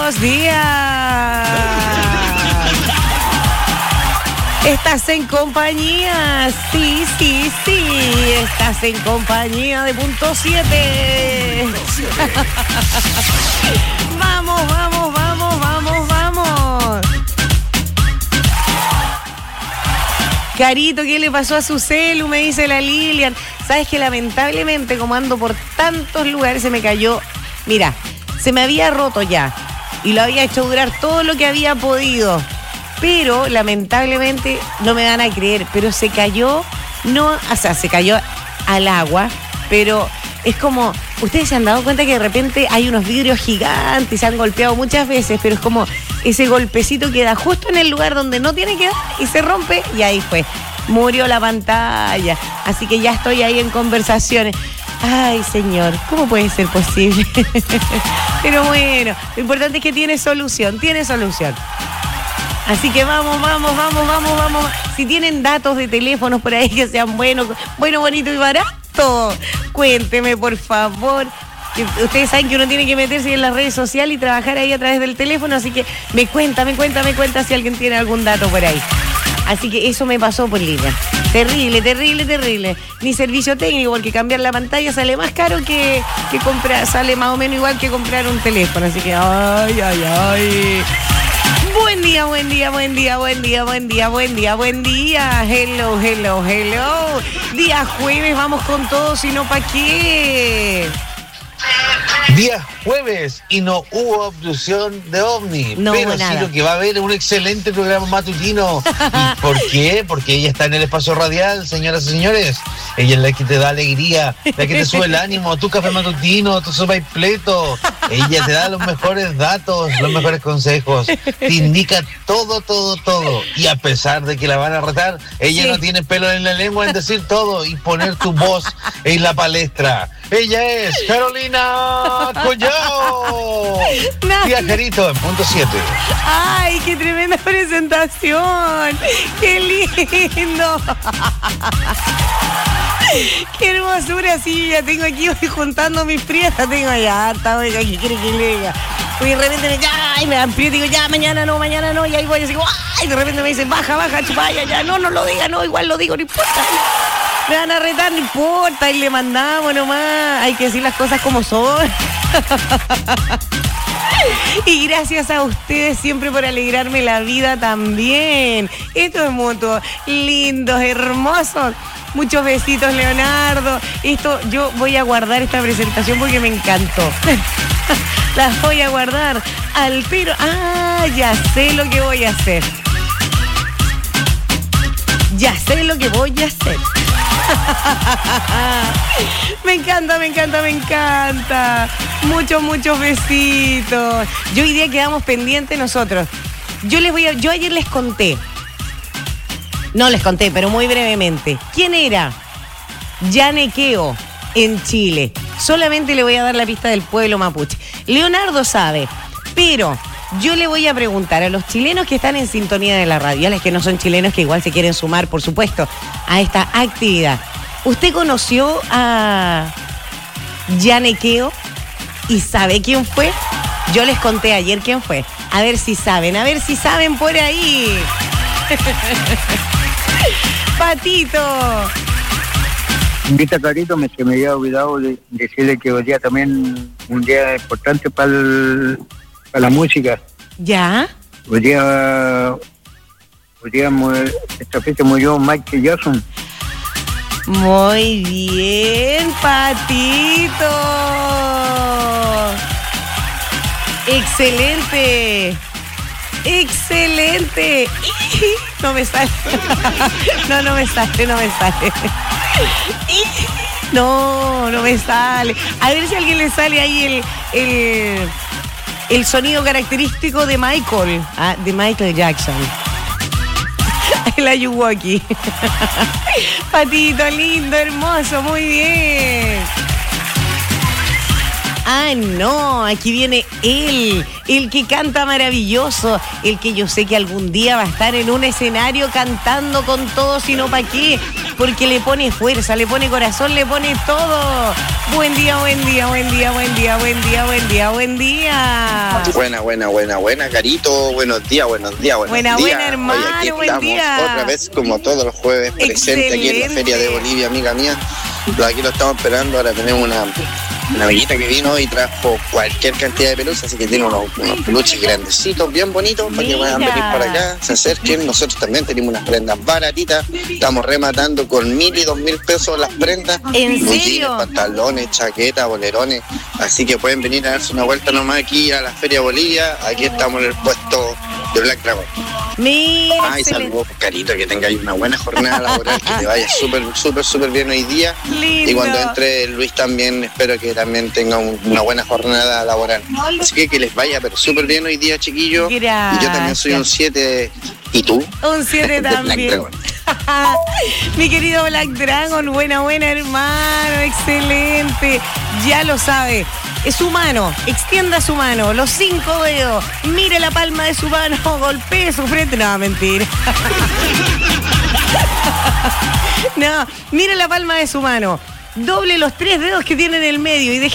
buenos días. Estás en compañía, sí, estás en compañía de Punto 7. Vamos. Carito, ¿qué le pasó a su celu? Me dice la Lilian. Sabes que lamentablemente, como ando por tantos lugares, se me cayó. Mira, se me había roto ya y lo había hecho durar todo lo que había podido. Pero lamentablemente, no me van a creer, pero se cayó, se cayó al agua, pero es como, ustedes se han dado cuenta que de repente hay unos vidrios gigantes y se han golpeado muchas veces, pero es como ese golpecito que da justo en el lugar donde no tiene que dar y se rompe y ahí fue. Murió la pantalla, así que ya estoy ahí en conversaciones. Ay, señor, ¿cómo puede ser posible? Pero bueno, lo importante es que tiene solución. Así que vamos. Si tienen datos de teléfonos por ahí que sean buenos, bonito y barato, cuénteme, por favor. Ustedes saben que uno tiene que meterse en las redes sociales y trabajar ahí a través del teléfono, así que me cuenta si alguien tiene algún dato por ahí. Así que eso me pasó por línea. Terrible. Ni servicio técnico, porque cambiar la pantalla sale más caro que comprar, sale más o menos igual que comprar un teléfono. Así que, ay. Buen día. Hello. Día jueves, vamos con todo, si no, ¿pa' qué? Día jueves y no hubo abducción de ovni, no, pero nada. sí lo que va a haber es un excelente programa matutino. ¿Y por qué? Porque ella está en el espacio radial, señoras y señores. Ella es la que te da alegría, la que te sube el ánimo, tu café matutino, tu sopa y pleto. Ella te da los mejores datos, los mejores consejos, te indica todo. Y a pesar de que la van a retar, ella no tiene pelo en la lengua en decir todo y poner tu voz en la palestra. Ella es Carolina Collao. Viajerito en Punto 7. ¡Ay, qué tremenda presentación! ¡Qué lindo! ¡Qué hermosura! Sí, ya tengo aquí, voy juntando mis prietas. Tengo ya harta, oiga, ¿qué quiere que le diga? Y de repente me amplío y digo, ya, mañana no. Y ahí voy y digo, ¡ay! De repente me dicen, baja, chupaya, ya. No lo diga, no, igual lo digo, no importa. Me van a retar, no importa, y le mandamos nomás. Hay que decir las cosas como son. Y gracias a ustedes siempre por alegrarme la vida también. Esto es mutuo. Lindos, hermosos. Muchos besitos, Leonardo. Yo voy a guardar esta presentación porque me encantó. Las voy a guardar al tiro. Ya sé lo que voy a hacer. Me encanta. Muchos besitos. Yo hoy día quedamos pendientes nosotros. Yo ayer les conté. No les conté, pero muy brevemente. ¿Quién era Yanequeo en Chile? Solamente le voy a dar la pista del pueblo mapuche. Leonardo sabe, pero yo le voy a preguntar a los chilenos que están en sintonía de la radio, a los que no son chilenos, que igual se quieren sumar, por supuesto, a esta actividad. ¿Usted conoció a Yanequeo y sabe quién fue? Yo les conté ayer quién fue. A ver si saben por ahí. Patito. Invita Carito, se me había olvidado de decirle que hoy día también un día importante para la música. ¿Ya? Hoy día esta fecha murió Michael Jackson. Muy bien, Patito. Excelente. No me sale. No me sale. No me sale. A ver si a alguien le sale ahí el sonido característico de Michael Jackson. El Ayuwoki. Patito lindo, hermoso, muy bien. No, aquí viene él, el que canta maravilloso, el que yo sé que algún día va a estar en un escenario cantando con todos y no pa' qué. porque le pone fuerza, le pone corazón, le pone todo. Buen día, buen día, buen día, buen día, buen día, buen día, buen día. Buena, Carito. Buenos días. Buena, hermano, Hoy aquí buen estamos día. otra vez, como todos los jueves, presente aquí en la Feria de Bolivia, amiga mía. Aquí lo estamos esperando. Ahora tenemos una amiguita que vino y trajo cualquier cantidad de peluches, así que tiene unos peluches grandecitos, bien bonitos, para que puedan venir para acá, se acerquen. Nosotros también tenemos unas prendas baratitas, estamos rematando con 1.000 y 2.000 pesos las prendas. ¿En Blue serio? jeans, pantalones, chaquetas, bolerones, así que pueden venir a darse una vuelta nomás aquí a la Feria Bolivia. Aquí estamos en el puesto de Black Dragon. Mira, Ay, saludos, Carito, que tengáis una buena jornada laboral, que te vaya súper bien hoy día. lindo. Y cuando entre Luis también, espero que también tenga una buena jornada laboral. Así que les vaya, pero súper bien hoy día, chiquillos. Gracias. Y yo también soy un 7. ¿Y tú? Un 7 De Black también. Dragon. Mi querido Black Dragon, buena, hermano, excelente. Ya lo sabe. Es su mano, extienda su mano, los 5 dedos, mire la palma de su mano, golpee su frente. No, mentira. No, mire la palma de su mano, doble los 3 dedos que tiene en el medio y deje